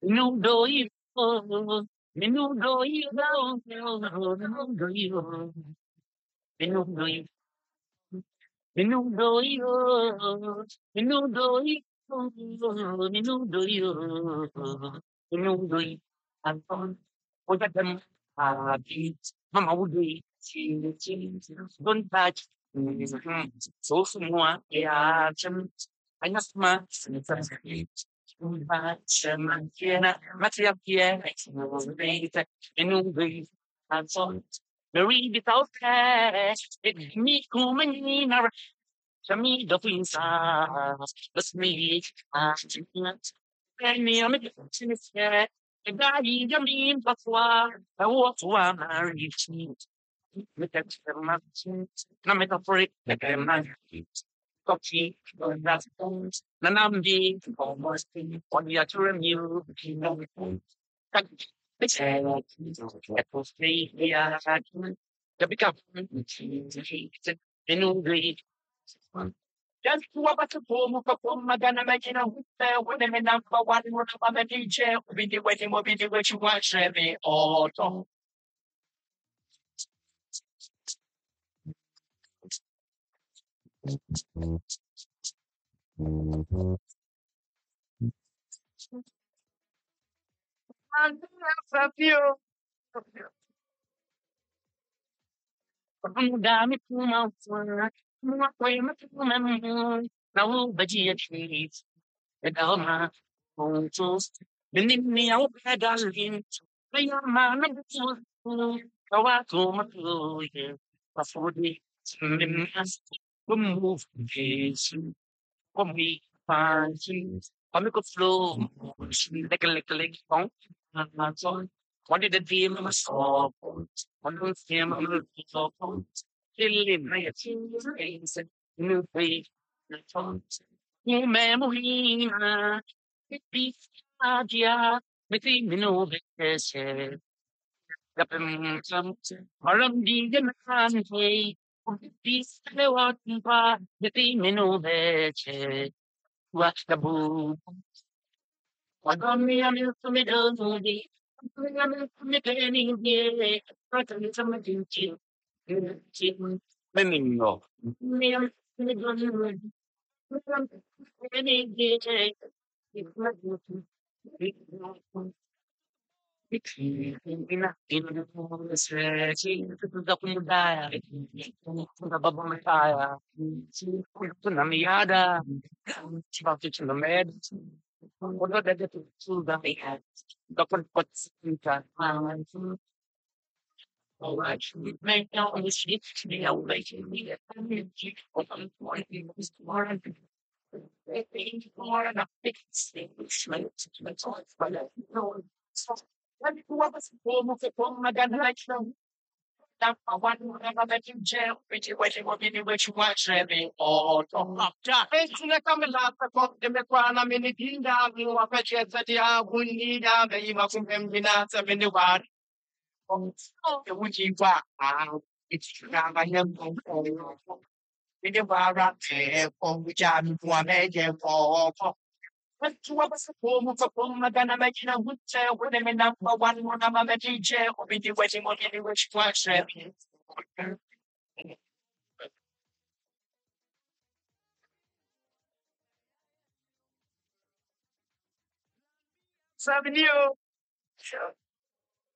Menudo hijo, menudo hijo, menudo hijo, menudo hijo, menudo hijo, menudo hijo, menudo hijo, menudo hijo. Anton, oye, aquí, mama, udah, don't touch, so semua ya, banyak mah, Macchina, Mattia Pierre, Inugri, and so Marie without cash, it me kumanina, Sami the Pinsa, the me, and me, I'm a business yet. The guy, you mean, but why? I walk to a married with that no metaphoric, the game, Kochi, that's Nanamdi, almost on the Aturum, you the become in just what about the form of a form, Magana Magina, when the number one would have a DJ, will be the wedding, will be the way you watch every autumn. And that's a few. Dami pumawa, kumakoy matumamu, naubaji at least, Edalma, Pontus, Benimni au pedalin, Kaya managul, Kawato matuloy, Pasodi, Minas, Kumove, Jason, Kumi, Fancy, Comical flow, like song, so what did the dream of a song? One of them, I'm looking for Chilling, my tears, new face, memory, Pistadia, Missing no vacation, Maram Digan Hanway, Peace, the walking bar, the thing in no vacation, watch the boo. Wagami, I'm in the middle of the I'm in the beginning of the I can get some attention. Meningo. Me, I'm in the middle of the Make no mistake, they are waiting me at the more than a big statement. That's all it's about. No, so when you was born with a bomb, I got like that. I want to never let you jail, which you waiting for me, which you watch every or talk up. It's like I'm a lot of them. I'm in the dinner, you are patches that you are winning down the Imakum Binata in the war. Oh, the witchy war. It's I am in the war, which I'm one major for. But to us, home of a home, I'm gonna make a good tale with them enough for one more number of DJ or be the waiting on any which watch them. Serving you.